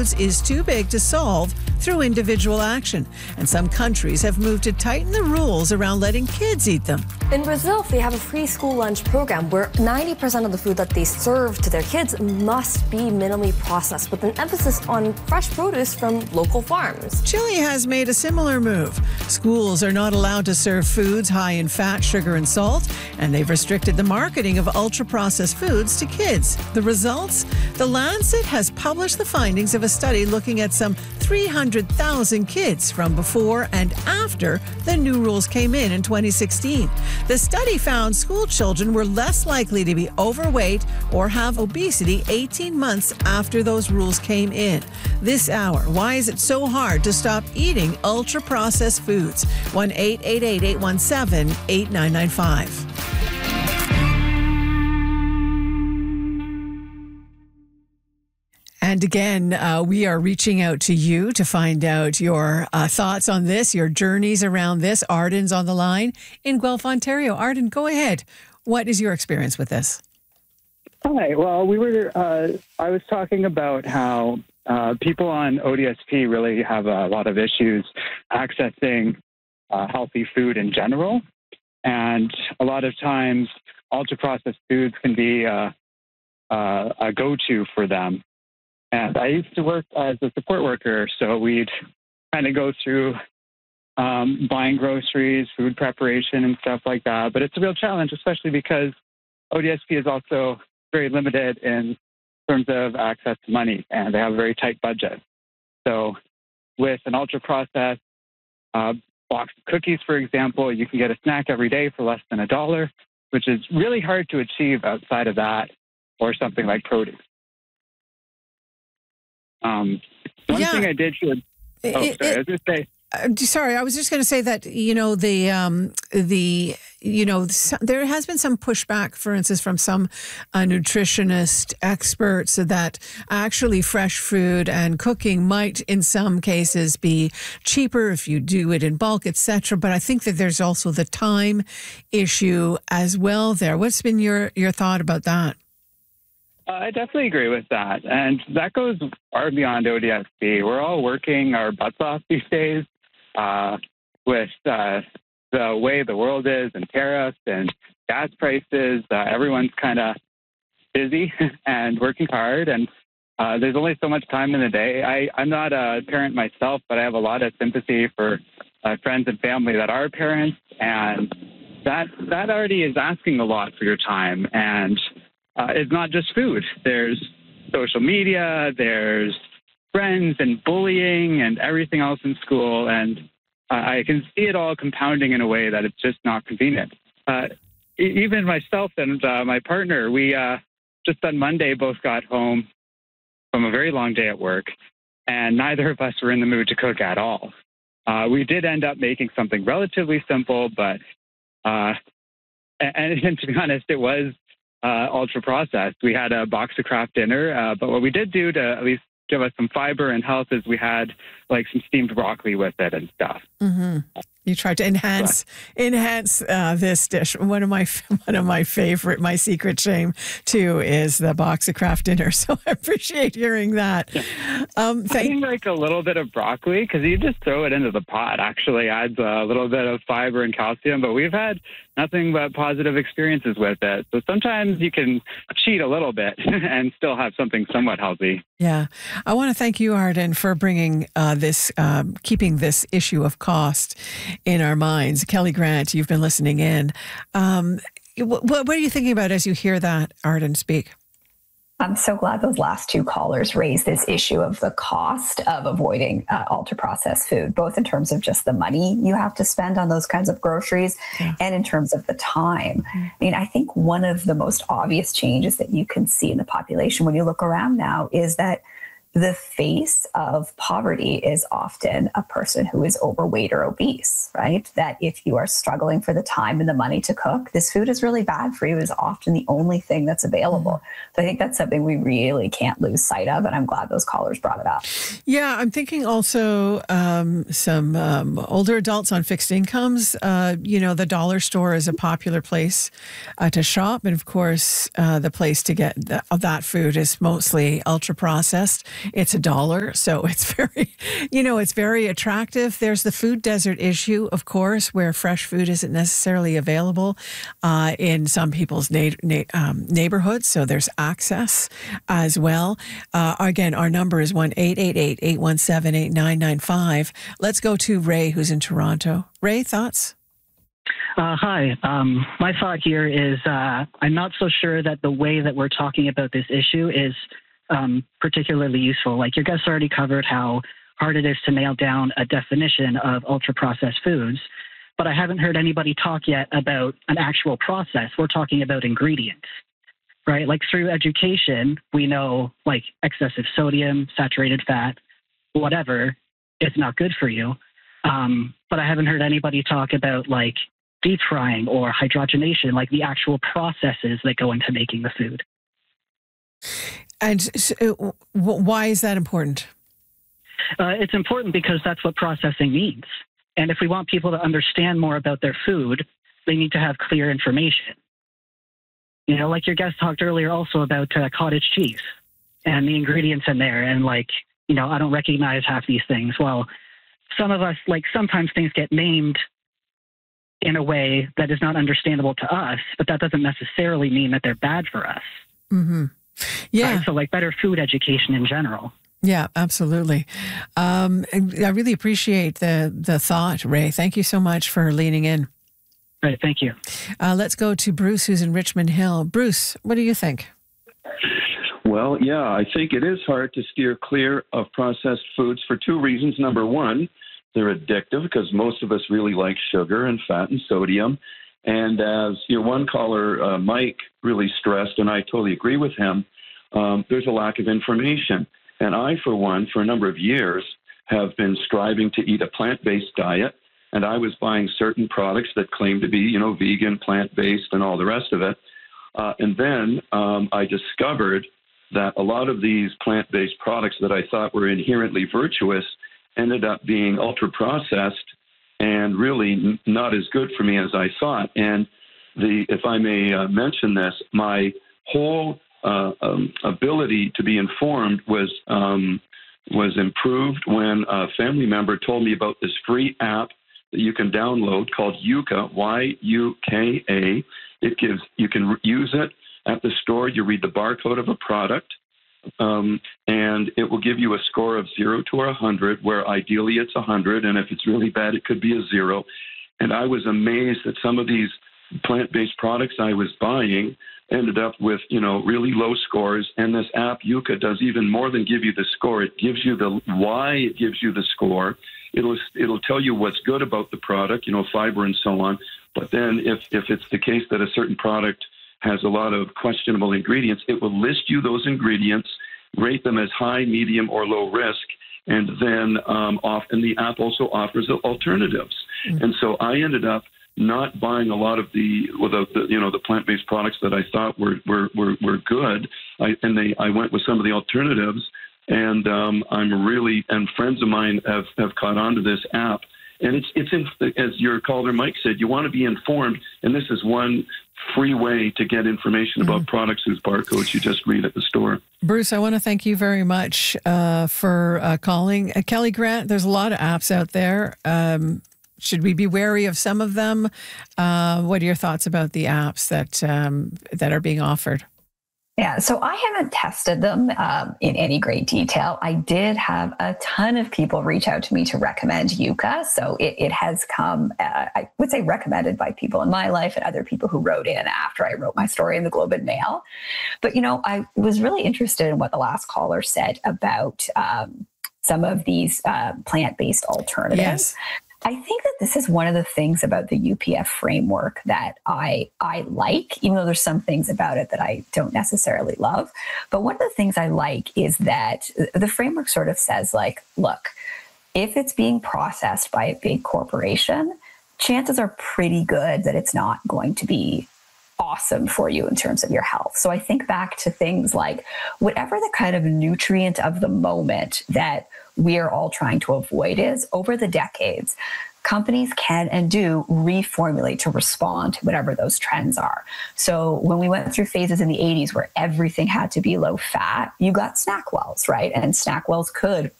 foods is too big to solve through individual action. And some countries have moved to tighten the rules around letting kids eat them. In Brazil, they have a free school lunch program where 90% of the food that they serve to their kids must be minimally processed, with an emphasis on fresh produce from local farms. Chile has made a similar move. Schools are not allowed to serve foods high in fat, sugar, and salt, and they've restricted the marketing of ultra-processed foods to kids. The results? The Lancet has published the findings of a study looking at some 300,000 kids from before and after the new rules came in 2016. The study found school children were less likely to be overweight or have obesity 18 months after those rules came in. This hour, why is it so hard to stop eating ultra-processed foods? 1-888-817-8995. And again, we are reaching out to you to find out your thoughts on this, your journeys around this. Arden's on the line in Guelph, Ontario. Arden, go ahead. What is your experience with this? Hi. Well, I was talking about how people on ODSP really have a lot of issues accessing healthy food in general. And a lot of times, ultra-processed foods can be a go-to for them. And I used to work as a support worker, so we'd kind of go through buying groceries, food preparation, and stuff like that. But it's a real challenge, especially because ODSP is also very limited in terms of access to money, and they have a very tight budget. So with an ultra-processed box of cookies, for example, you can get a snack every day for less than $1, which is really hard to achieve outside of that or something like produce. One thing I did should. I was going to say. Sorry, I was just going to say that there has been some pushback, for instance, from some nutritionist experts that actually fresh food and cooking might, in some cases, be cheaper if you do it in bulk, etc. But I think that there's also the time issue as well there. What's been your thought about that? I definitely agree with that. And that goes far beyond ODSP. We're all working our butts off these days with the way the world is and tariffs and gas prices. Everyone's kind of busy and working hard. And there's only so much time in the day. I'm not a parent myself, but I have a lot of sympathy for friends and family that are parents. And that already is asking a lot for your time. And it's not just food. There's social media, there's friends and bullying and everything else in school. And I can see it all compounding in a way that it's just not convenient. Even myself and my partner, we just on Monday both got home from a very long day at work, and neither of us were in the mood to cook at all. We did end up making something relatively simple, but and to be honest, it was ultra-processed. We had a box of Kraft dinner, but what we did do to at least give us some fiber and health is we had like some steamed broccoli with it and stuff. Mm-hmm. You tried to enhance this dish. One of my favorite, my secret shame too, is the box of Kraft dinner. So I appreciate hearing that. I think like a little bit of broccoli, because you just throw it into the pot, actually adds a little bit of fiber and calcium. But we've had nothing but positive experiences with it. So sometimes you can cheat a little bit and still have something somewhat healthy. Yeah. I want to thank you, Arden, for bringing keeping this issue of cost in our minds. Kelly Grant, you've been listening in. What are you thinking about as you hear that, Arden, speak? I'm so glad those last two callers raised this issue of the cost of avoiding ultra-processed food, both in terms of just the money you have to spend on those kinds of groceries and in terms of the time. I mean, I think one of the most obvious changes that you can see in the population when you look around now is that the face of poverty is often a person who is overweight or obese, right? That if you are struggling for the time and the money to cook, this food is really bad for you is often the only thing that's available. So I think that's something we really can't lose sight of, and I'm glad those callers brought it up. Yeah, I'm thinking also some older adults on fixed incomes. The dollar store is a popular place to shop, and of course, the place to get that food is mostly ultra-processed. It's $1. So it's very, it's very attractive. There's the food desert issue, of course, where fresh food isn't necessarily available in some people's neighborhoods. So there's access as well. Again, our number is 1-888-817-8995. Let's go to Ray, who's in Toronto. Ray, thoughts? Hi. My thought here is I'm not so sure that the way that we're talking about this issue is particularly useful. Like your guests already covered how hard it is to nail down a definition of ultra-processed foods, but I haven't heard anybody talk yet about an actual process. We're talking about ingredients, right? Like through education, we know like excessive sodium, saturated fat, whatever, it's not good for you. But I haven't heard anybody talk about like deep frying or hydrogenation, like the actual processes that go into making the food. And so, why is that important? It's important because that's what processing means. And if we want people to understand more about their food, they need to have clear information. Like your guest talked earlier also about cottage cheese and the ingredients in there. And like, I don't recognize half these things. Well, some of us, like sometimes things get named in a way that is not understandable to us, but that doesn't necessarily mean that they're bad for us. Mm-hmm. Yeah. Right? So like better food education in general. Yeah, absolutely. I really appreciate the thought, Ray. Thank you so much for leaning in. Right, thank you. Let's go to Bruce, who's in Richmond Hill. Bruce, what do you think? Well, yeah, I think it is hard to steer clear of processed foods for two reasons. Number one, they're addictive because most of us really like sugar and fat and sodium. And as your one caller, Mike, really stressed, and I totally agree with him, there's a lack of information. And I, for one, for a number of years, have been striving to eat a plant-based diet. And I was buying certain products that claimed to be, vegan, plant-based, and all the rest of it. And then I discovered that a lot of these plant-based products that I thought were inherently virtuous ended up being ultra-processed and really not as good for me as I thought. And if I may mention this, my whole ability to be informed was improved when a family member told me about this free app that you can download called Yuka, Y-U-K-A. You can use it at the store. You read the barcode of a product, and it will give you a score of 0 to 100, where ideally it's 100, and if it's really bad, it could be a 0. And I was amazed that some of these plant-based products I was buying ended up with, really low scores. And this app, Yuka, does even more than give you the score. It gives you the why it gives you the score. It'll tell you what's good about the product, fiber and so on. But then if it's the case that a certain product has a lot of questionable ingredients, it will list you those ingredients, rate them as high, medium, or low risk, and then often the app also offers alternatives. Mm-hmm. And so I ended up not buying a lot of the plant-based products that I thought were good. I went with some of the alternatives, and and friends of mine have caught on to this app. And it's as your caller Mike said, you want to be informed, and this is one free way to get information about products whose barcodes you just read at the store. Bruce, I want to thank you very much for calling. Kelly Grant, there's a lot of apps out there. Should we be wary of some of them? What are your thoughts about the apps that are being offered? Yeah, so I haven't tested them in any great detail. I did have a ton of people reach out to me to recommend Yuka. So it has come, I would say, recommended by people in my life and other people who wrote in after I wrote my story in the Globe and Mail. But, I was really interested in what the last caller said about some of these plant-based alternatives. Yes. I think that this is one of the things about the UPF framework that I like, even though there's some things about it that I don't necessarily love. But one of the things I like is that the framework sort of says, like, look, if it's being processed by a big corporation, chances are pretty good that it's not going to be awesome for you in terms of your health. So I think back to things like whatever the kind of nutrient of the moment that we are all trying to avoid is, over the decades, companies can and do reformulate to respond to whatever those trends are. So when we went through phases in the 80s where everything had to be low fat, you got SnackWells, right? And SnackWells could